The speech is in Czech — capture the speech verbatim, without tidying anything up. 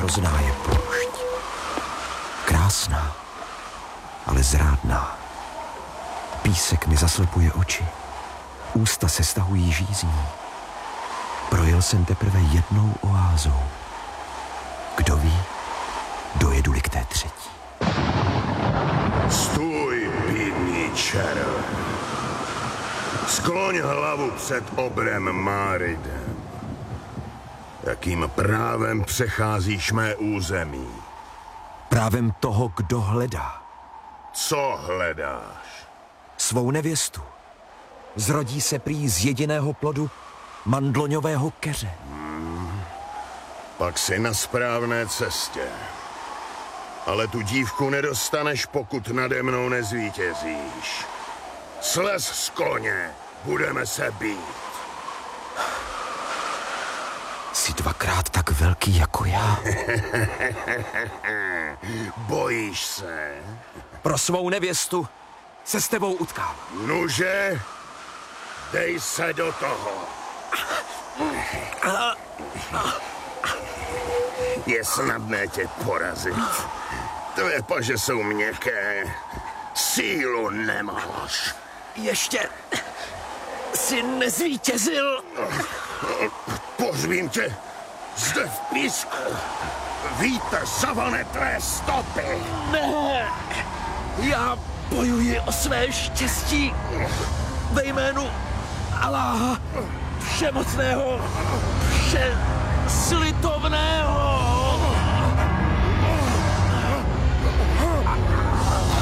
hrozná je poušť. Krásná, ale zrádná. Písek mi zaslepuje oči. Ústa se stahují žízní. Projel jsem teprve jednou oázou. Kdo ví, dojedu-li k té třetí. Stůj, bídný čero. Skloň hlavu před obrem Máridem. Jakým právem přecházíš mé území? Právem toho, kdo hledá. Co hledáš? Svou nevěstu. Zrodí se prý z jediného plodu mandloňového keře. Hmm. Pak jsi na správné cestě. Ale tu dívku nedostaneš, pokud nade mnou nezvítězíš. Slez z koně, budeme se být. Jsi dvakrát tak velký jako já. Bojíš se? Pro svou nevěstu se s tebou utkám. Nuže, dej se do toho. Je snadné tě porazit. Tvé paže jsou měkké. Sílu nemáš. Ještě jsi nezvítězil. Pořvím tě zde v písku. Vítr zavane tvé stopy. Ne, já bojuji o své štěstí ve jménu Aláha, všemocného, všeslitovného.